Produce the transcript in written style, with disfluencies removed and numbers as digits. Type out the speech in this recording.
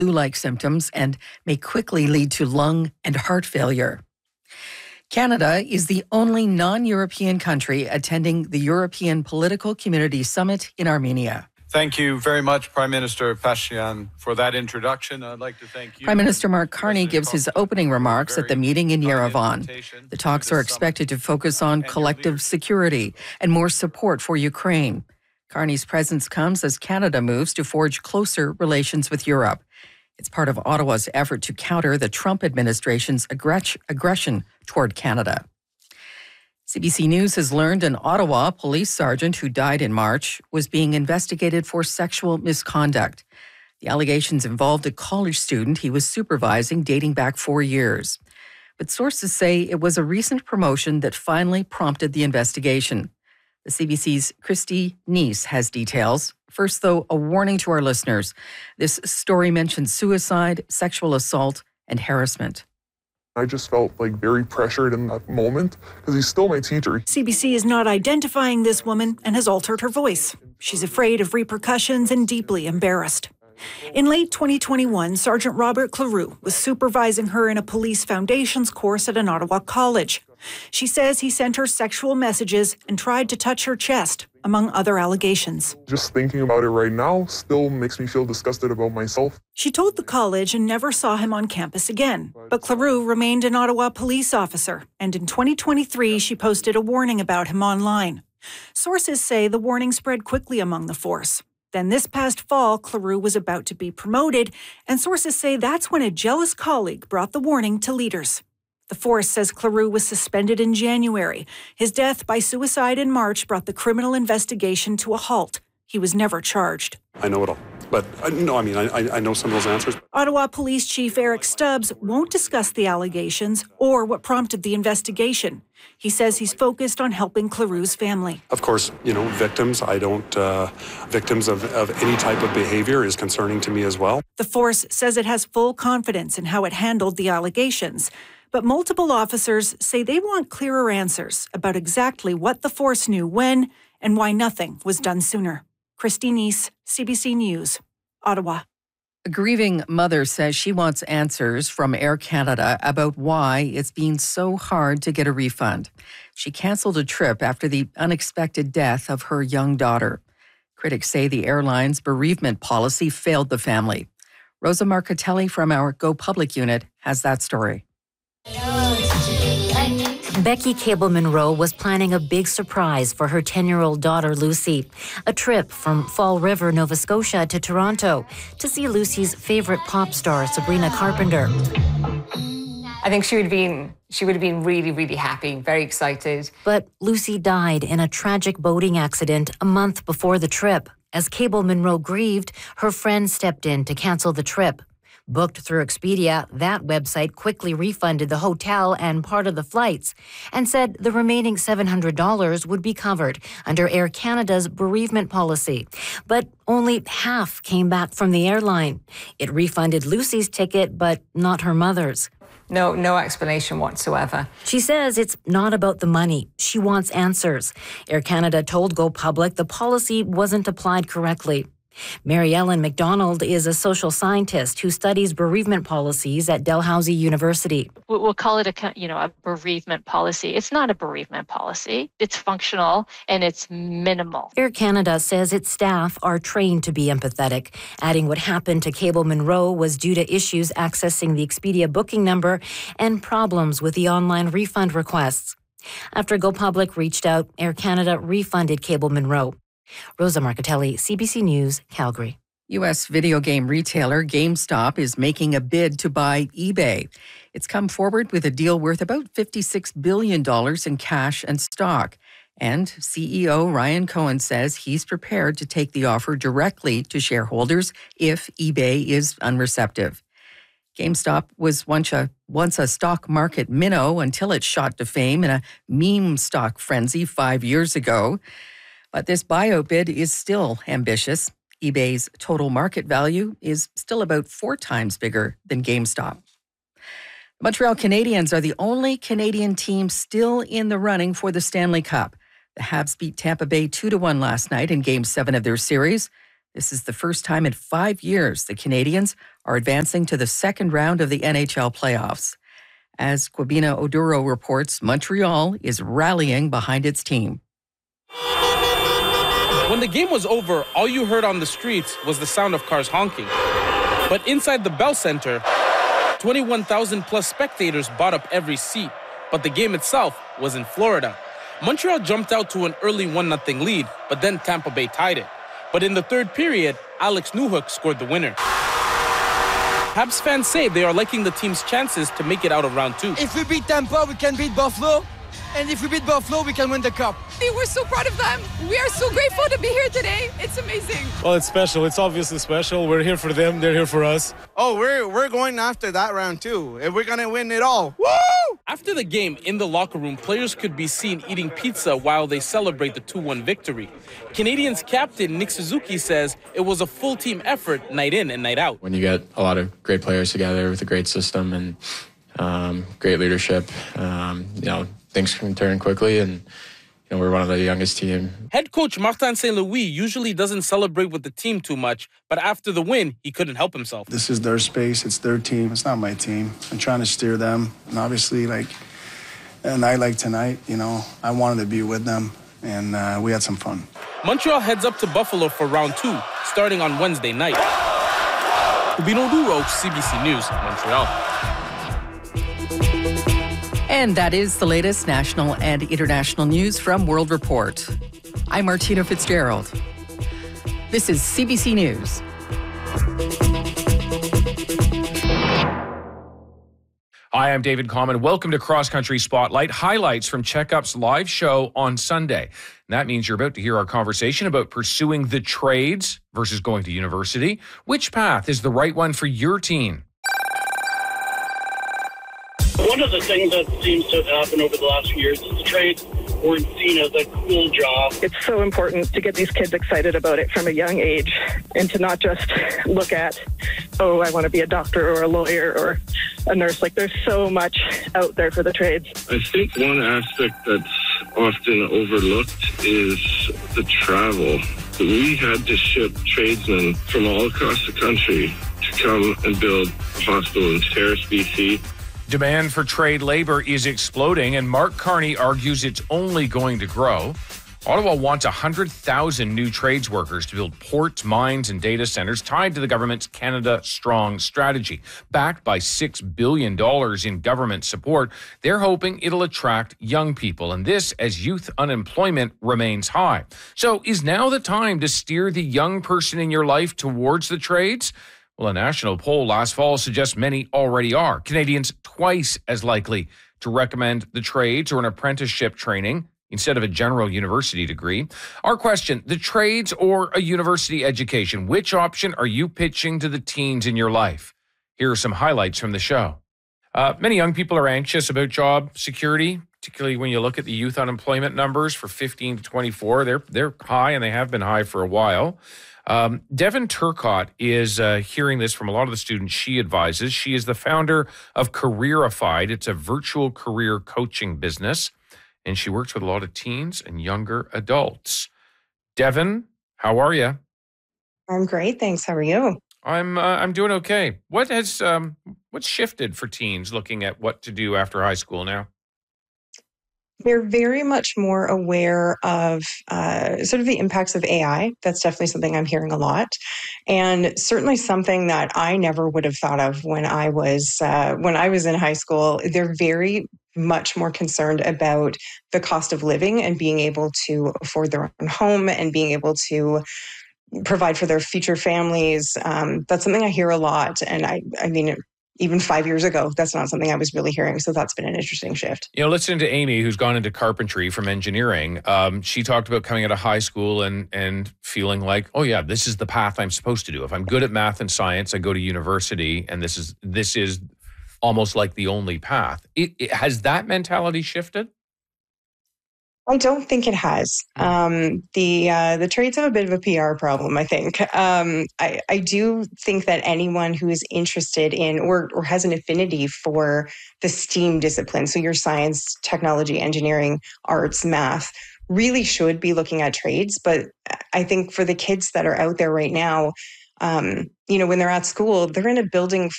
flu-like symptoms and may quickly lead to lung and heart failure. Canada is the only non-European country attending the European Political Community Summit in Armenia. Thank you very much, Prime Minister Pashinyan, for that introduction. I'd like to thank you. Prime Minister Mark Carney gives his opening remarks at the meeting in Yerevan. The talks are expected to focus on collective security and more support for Ukraine. Carney's presence comes as Canada moves to forge closer relations with Europe. It's part of Ottawa's effort to counter the Trump administration's aggression toward Canada. CBC News has learned an Ottawa police sergeant who died in March was being investigated for sexual misconduct. The allegations involved a college student he was supervising dating back 4 years. But sources say it was a recent promotion that finally prompted the investigation. The CBC's Christy Neese has details. First, though, a warning to our listeners. This story mentions suicide, sexual assault, and harassment. I just felt very pressured in that moment because he's still my teacher. CBC is not identifying this woman and has altered her voice. She's afraid of repercussions and deeply embarrassed. In late 2021, Sergeant Robert Cleroux was supervising her in a police foundations course at an Ottawa college. She says he sent her sexual messages and tried to touch her chest, among other allegations. Just thinking about it right now still makes me feel disgusted about myself. She told the college and never saw him on campus again. But Cleroux remained an Ottawa police officer, and in 2023, she posted a warning about him online. Sources say the warning spread quickly among the force. Then this past fall, Cleroux was about to be promoted, and sources say that's when a jealous colleague brought the warning to leaders. The force says Cleroux was suspended in January. His death by suicide in March brought the criminal investigation to a halt. He was never charged. I know it all. But I know some of those answers. Ottawa Police Chief Eric Stubbs won't discuss the allegations or what prompted the investigation. He says he's focused on helping Cleroux's family. Of course, victims, victims of any type of behavior is concerning to me as well. The force says it has full confidence in how it handled the allegations. But multiple officers say they want clearer answers about exactly what the force knew when and why nothing was done sooner. Christy Neese, CBC News, Ottawa. A grieving mother says she wants answers from Air Canada about why it's been so hard to get a refund. She canceled a trip after the unexpected death of her young daughter. Critics say the airline's bereavement policy failed the family. Rosa Marcatelli from our Go Public unit has that story. Becky Cable-Munro was planning a big surprise for her 10-year-old daughter, Lucy. A trip from Fall River, Nova Scotia to Toronto to see Lucy's favorite pop star, Sabrina Carpenter. I think she would have been really, really happy, very excited. But Lucy died in a tragic boating accident a month before the trip. As Cable-Munro grieved, her friend stepped in to cancel the trip. Booked through Expedia, that website quickly refunded the hotel and part of the flights and said the remaining $700 would be covered under Air Canada's bereavement policy. But only half came back from the airline. It refunded Lucy's ticket, but not her mother's. No explanation whatsoever. She says it's not about the money. She wants answers. Air Canada told Go Public the policy wasn't applied correctly. Mary Ellen McDonald is a social scientist who studies bereavement policies at Dalhousie University. We'll call it a bereavement policy. It's not a bereavement policy. It's functional and it's minimal. Air Canada says its staff are trained to be empathetic, adding what happened to Cable-Munro was due to issues accessing the Expedia booking number and problems with the online refund requests. After Go Public reached out, Air Canada refunded Cable-Munro. Rosa Marcatelli, CBC News, Calgary. U.S. video game retailer GameStop is making a bid to buy eBay. It's come forward with a deal worth about $56 billion in cash and stock. And CEO Ryan Cohen says he's prepared to take the offer directly to shareholders if eBay is unreceptive. GameStop was once a stock market minnow until it shot to fame in a meme stock frenzy 5 years ago. But this buyout bid is still ambitious. eBay's total market value is still about 4 times bigger than GameStop. The Montreal Canadiens are the only Canadian team still in the running for the Stanley Cup. The Habs beat Tampa Bay 2-1 last night in Game 7 of their series. This is the first time in 5 years the Canadians are advancing to the second round of the NHL playoffs. As Kwabena Oduro reports, Montreal is rallying behind its team. When the game was over, all you heard on the streets was the sound of cars honking. But inside the Bell Center, 21,000 plus spectators bought up every seat. But the game itself was in Florida. Montreal jumped out to an early 1-0 lead, but then Tampa Bay tied it. But in the third period, Alex Newhook scored the winner. Habs fans say they are liking the team's chances to make it out of round 2. If we beat Tampa, we can beat Buffalo. And if we beat Buffalo, we can win the cup. We're so proud of them. We are so grateful to be here today. It's amazing. Well, it's special. It's obviously special. We're here for them. They're here for us. Oh, we're going after that round too. And we're going to win it all. Woo! After the game, in the locker room, players could be seen eating pizza while they celebrate the 2-1 victory. Canadians captain Nick Suzuki says it was a full team effort night in and night out. When you get a lot of great players together with a great system and great leadership, things can turn quickly, and we're one of the youngest teams. Head coach Martin St. Louis usually doesn't celebrate with the team too much, but after the win, he couldn't help himself. This is their space. It's their team. It's not my team. I'm trying to steer them. And obviously, a night like tonight, I wanted to be with them, and we had some fun. Montreal heads up to Buffalo for round 2, starting on Wednesday night. Kwabena Oduro, CBC News, Montreal. And that is the latest national and international news from World Report. I'm Martina Fitzgerald. This is CBC News. Hi, I'm David Common. Welcome to Cross Country Spotlight, highlights from Checkup's live show on Sunday. And that means you're about to hear our conversation about pursuing the trades versus going to university. Which path is the right one for your teen? One of the things that seems to have happened over the last few years is the trades weren't seen as a cool job. It's so important to get these kids excited about it from a young age and to not just look at, I want to be a doctor or a lawyer or a nurse. There's so much out there for the trades. I think one aspect that's often overlooked is the travel. We had to ship tradesmen from all across the country to come and build a hospital in Terrace, BC. Demand for trade labor is exploding, and Mark Carney argues it's only going to grow. Ottawa wants 100,000 new trades workers to build ports, mines, and data centers tied to the government's Canada Strong strategy. Backed by $6 billion in government support, they're hoping it'll attract young people, and this as youth unemployment remains high. So is now the time to steer the young person in your life towards the trades? Well, a national poll last fall suggests many already are. Canadians twice as likely to recommend the trades or an apprenticeship training instead of a general university degree. Our question, the trades or a university education, which option are you pitching to the teens in your life? Here are some highlights from the show. Many young people are anxious about job security, particularly when you look at the youth unemployment numbers for 15 to 24. They're high, and they have been high for a while. Devin Turcotte is hearing this from a lot of the students she advises. She is the founder of Careerified. It's a virtual career coaching business, and she works with a lot of teens and younger adults. Devin, how are you? I'm great, thanks. How are you? I'm doing okay. What's shifted for teens looking at what to do after high school now? They're very much more aware of sort of the impacts of AI. That's definitely something I'm hearing a lot. And certainly something that I never would have thought of when I was in high school. They're very much more concerned about the cost of living and being able to afford their own home and being able to provide for their future families. That's something I hear a lot. And I mean, even 5 years ago, that's not something I was really hearing. So that's been an interesting shift. Listening to Amy, who's gone into carpentry from engineering, she talked about coming out of high school and feeling like, oh yeah, this is the path I'm supposed to do. If I'm good at math and science, I go to university, and this is almost like the only path. Has that mentality shifted? I don't think it has. The trades have a bit of a PR problem, I think. I do think that anyone who is interested in or has an affinity for the STEAM discipline, so your science, technology, engineering, arts, math, really should be looking at trades. But I think for the kids that are out there right now, when they're at school, they're in a building